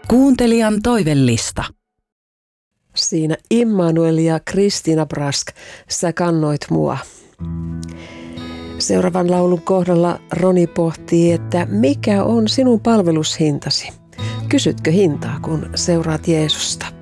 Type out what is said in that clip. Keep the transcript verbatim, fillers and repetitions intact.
Kuuntelijan toivellista. Siinä Immanuel ja Kristiina Brask, sä kannoit mua. Seuraavan laulun kohdalla Roni pohtii, että mikä on sinun palvelushintasi? Kysytkö hintaa, kun seuraat Jeesusta?